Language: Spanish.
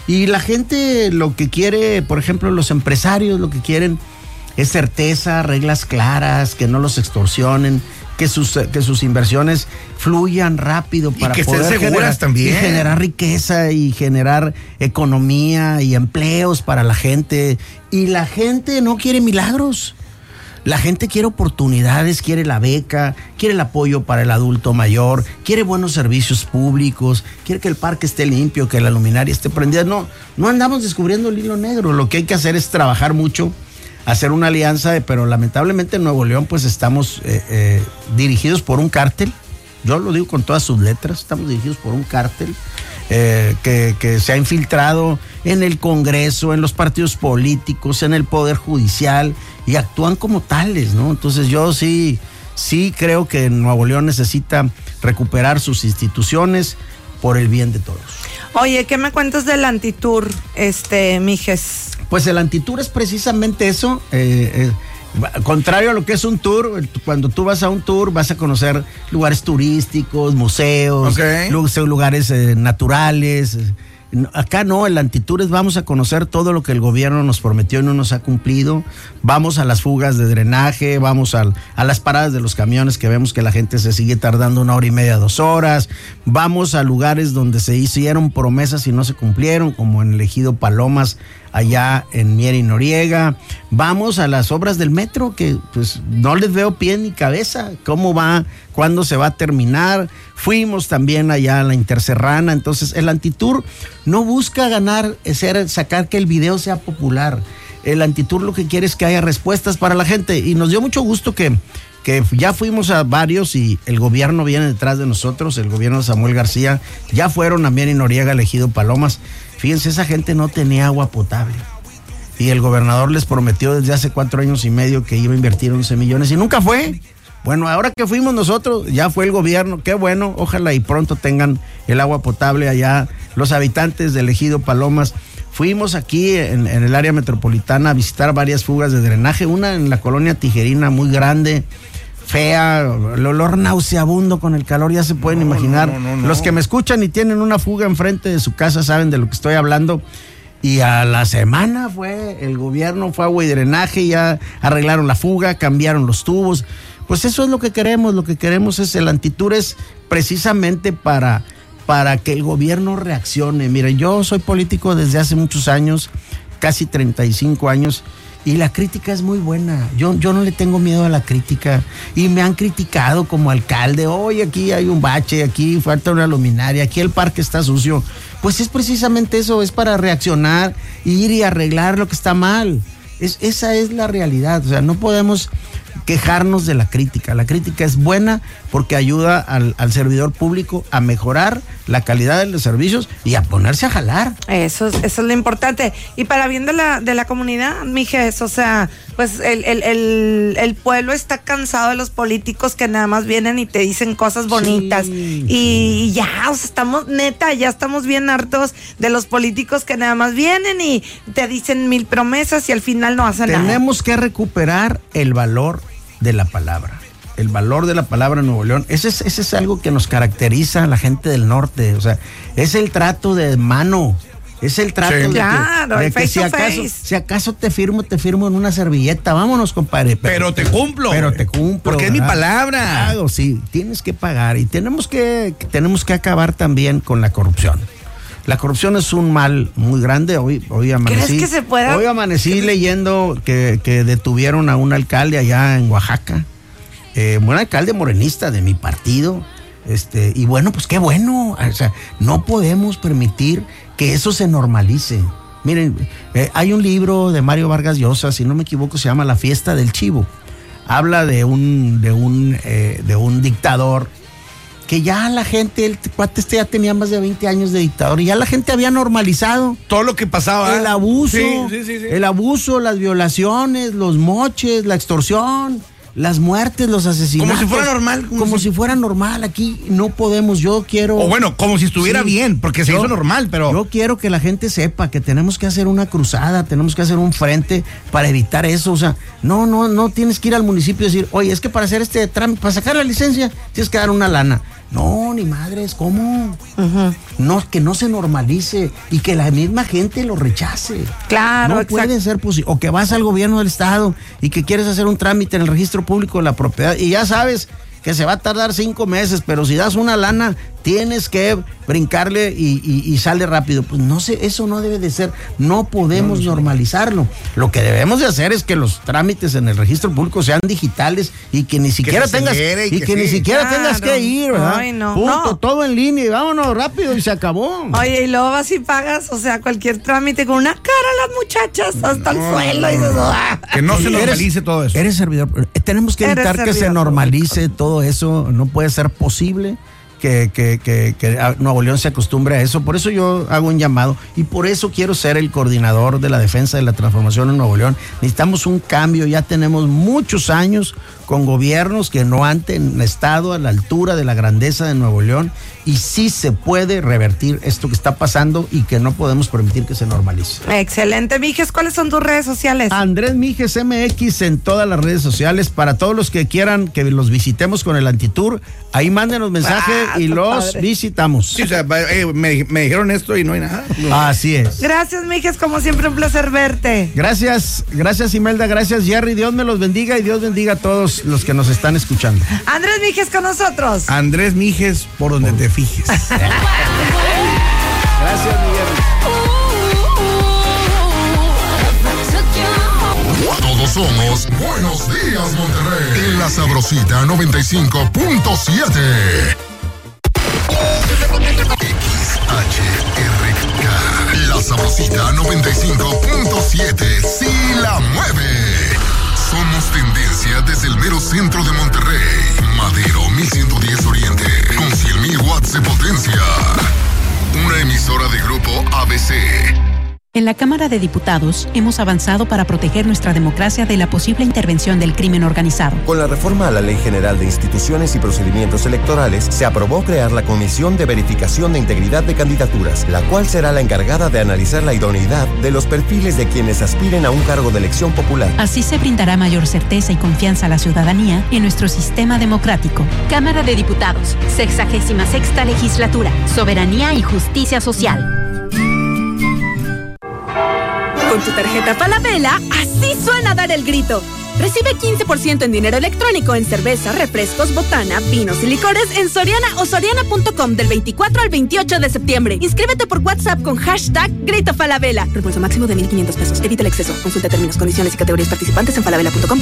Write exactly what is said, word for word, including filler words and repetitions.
Y la gente lo que quiere, por ejemplo, los empresarios lo que quieren es certeza, reglas claras, que no los extorsionen, que sus, que sus inversiones fluyan rápido para y que poder estén seguras generar, también. Y generar riqueza y generar economía y empleos para la gente. Y la gente no quiere milagros. La gente quiere oportunidades, quiere la beca, quiere el apoyo para el adulto mayor, quiere buenos servicios públicos, quiere que el parque esté limpio, que la luminaria esté prendida. No, no andamos descubriendo el hilo negro. Lo que hay que hacer es trabajar mucho, hacer una alianza, pero lamentablemente en Nuevo León pues estamos eh, eh, dirigidos por un cártel. Yo lo digo con todas sus letras, estamos dirigidos por un cártel eh, que, que se ha infiltrado en el Congreso, en los partidos políticos, en el Poder Judicial y actúan como tales, ¿no? Entonces yo sí, sí creo que Nuevo León necesita recuperar sus instituciones por el bien de todos. Oye, ¿qué me cuentas del Antitour, este, Mijes? Pues el Antitour es precisamente eso, eh, eh, contrario a lo que es un tour. Cuando tú vas a un tour vas a conocer lugares turísticos, museos, okay. lugares eh, naturales. Acá no, el Antitour es vamos a conocer todo lo que el gobierno nos prometió y no nos ha cumplido. Vamos a las fugas de drenaje, vamos al, a las paradas de los camiones que vemos que la gente se sigue tardando una hora y media, dos horas. Vamos a lugares donde se hicieron promesas y no se cumplieron, como en el ejido Palomas, allá en Mier y Noriega. Vamos a las obras del metro, que pues no les veo pie ni cabeza. ¿Cómo va? ¿Cuándo se va a terminar? Fuimos también allá a la Interserrana. Entonces el Antitour no busca ganar, ser, sacar que el video sea popular. El Antitour lo que quiere es que haya respuestas para la gente. Y nos dio mucho gusto que, que ya fuimos a varios y el gobierno viene detrás de nosotros. El gobierno de Samuel García ya fueron a Mier y Noriega, el ejido Palomas. Fíjense, esa gente no tenía agua potable. Y el gobernador les prometió desde hace cuatro años y medio que iba a invertir once millones y nunca fue. Bueno, ahora que fuimos nosotros, ya fue el gobierno, qué bueno, ojalá y pronto tengan el agua potable allá los habitantes del ejido Palomas. Fuimos aquí en, en el área metropolitana a visitar varias fugas de drenaje, una en la colonia Tijerina, muy grande, fea, el olor nauseabundo con el calor, ya se pueden no, imaginar. No, no, no, no. Los que me escuchan y tienen una fuga enfrente de su casa saben de lo que estoy hablando. Y a la semana fue, el gobierno fue agua y drenaje, ya arreglaron la fuga, cambiaron los tubos. Pues eso es lo que queremos, lo que queremos es el Antitour es precisamente para, para que el gobierno reaccione. Miren, yo soy político desde hace muchos años, casi treinta y cinco años, y la crítica es muy buena. Yo, yo no le tengo miedo a la crítica, y me han criticado como alcalde, oye, aquí hay un bache, aquí falta una luminaria, aquí el parque está sucio. Pues es precisamente eso, es para reaccionar, ir y arreglar lo que está mal. Es, esa es la realidad, o sea, no podemos quejarnos de la crítica. La crítica es buena porque ayuda al, al servidor público a mejorar la calidad de los servicios y a ponerse a jalar. Eso es, eso es lo importante. Y para bien de la, de la comunidad, mijes, o sea, pues el, el, el, el pueblo está cansado de los políticos que nada más vienen y te dicen cosas bonitas. Sí. Y, y ya, o sea, estamos, neta, ya estamos bien hartos de los políticos que nada más vienen y te dicen mil promesas y al final no hacen nada. Tenemos que recuperar el valor de la palabra. El valor de la palabra en Nuevo León, ese es, ese es algo que nos caracteriza a la gente del norte, o sea, es el trato de mano, es el trato sí. de claro, que, de el que face si to acaso, face. si acaso te firmo, te firmo en una servilleta, vámonos, compadre. Pero, pero te cumplo. Pero te cumplo. Porque ¿verdad? Es mi palabra. Claro, sí, tienes que pagar y tenemos que, tenemos que acabar también con la corrupción. La corrupción es un mal muy grande. Hoy, hoy amanecí, ¿crees que se pueda? Hoy amanecí leyendo que, que detuvieron a un alcalde allá en Oaxaca. Eh, un alcalde morenista de mi partido. Este, y bueno, pues qué bueno. O sea, no podemos permitir que eso se normalice. Miren, eh, hay un libro de Mario Vargas Llosa, si no me equivoco, se llama La Fiesta del Chivo. Habla de un, de un, eh, de un dictador que ya la gente, el cuate este ya tenía más de veinte años de dictador y ya la gente había normalizado todo lo que pasaba. El abuso, sí, sí, sí, sí. el abuso, las violaciones, los moches, la extorsión, las muertes, los asesinatos. Como si fuera normal. Como, como si... si fuera normal. Aquí no podemos, yo quiero... O bueno, como si estuviera sí, bien, porque se yo, hizo normal, pero... Yo quiero que la gente sepa que tenemos que hacer una cruzada, tenemos que hacer un frente para evitar eso. O sea, no, no, no tienes que ir al municipio y decir, oye, es que para hacer este trámite, para sacar la licencia, tienes que dar una lana. No, ni madres, ¿cómo? Uh-huh. No, que no se normalice y que la misma gente lo rechace. Claro, no exacto. puede ser posible. O que vas al gobierno del estado y que quieres hacer un trámite en el registro público de la propiedad y ya sabes que se va a tardar cinco meses, pero si das una lana, tienes que brincarle y, y, y sale rápido. Pues no sé, eso no debe de ser, no podemos no, no, normalizarlo. Lo que debemos de hacer es que los trámites en el registro público sean digitales y que ni siquiera que tengas y, y que, que sí. ni siquiera claro. tengas que ir, ¿verdad? Ay, no, Punto, no. todo en línea y vámonos rápido y se acabó. Oye, y luego vas y pagas, o sea, cualquier trámite con una cara a las muchachas hasta no, el suelo. Y dices, ¡ah! Que no se normalice eres, todo eso. Eres servidor. Tenemos que evitar que se normalice público. Todo eso. No puede ser posible que, que, que, que Nuevo León se acostumbre a eso. Por eso yo hago un llamado y por eso quiero ser el coordinador de la defensa de la transformación en Nuevo León. Necesitamos un cambio, ya tenemos muchos años con gobiernos que no han estado a la altura de la grandeza de Nuevo León y sí se puede revertir esto que está pasando y que no podemos permitir que se normalice. Excelente, Mijes, ¿cuáles son tus redes sociales? Andrés Mijes M X en todas las redes sociales, para todos los que quieran que los visitemos con el Antitour, ahí mándenos mensaje ah, y los padre. visitamos. Sí, o sea, eh, me, me dijeron esto y no hay nada. No. Así es. Gracias, Mijes, como siempre un placer verte. Gracias, gracias Imelda, gracias Jerry, Dios me los bendiga y Dios bendiga a todos los que nos están escuchando. Andrés Mijes con nosotros. Andrés Mijes, por donde te fijes. Gracias, Miguel. Todos somos Buenos Días, Monterrey. En la Sabrosita noventa y cinco punto siete. X H R K. La Sabrosita noventa y cinco punto siete. Sí la mueve. Somos tendencia desde el mero centro de Monterrey. Madero mil ciento diez Oriente. Con cien mil watts de potencia. Una emisora de Grupo A B C. En la Cámara de Diputados hemos avanzado para proteger nuestra democracia de la posible intervención del crimen organizado. Con la reforma a la Ley General de Instituciones y Procedimientos Electorales, se aprobó crear la Comisión de Verificación de Integridad de Candidaturas, la cual será la encargada de analizar la idoneidad de los perfiles de quienes aspiren a un cargo de elección popular. Así se brindará mayor certeza y confianza a la ciudadanía en nuestro sistema democrático. Cámara de Diputados, sexagésima sexta legislatura, soberanía y justicia social. Con tu tarjeta Falabella, así suena dar el grito. Recibe quince por ciento en dinero electrónico en cerveza, refrescos, botana, vinos y licores en Soriana o soriana punto com del veinticuatro al veintiocho de septiembre. Inscríbete por WhatsApp con hashtag Grito Falabella. Reembolso máximo de mil quinientos pesos. Evita el exceso. Consulta términos, condiciones y categorías participantes en falabella punto com.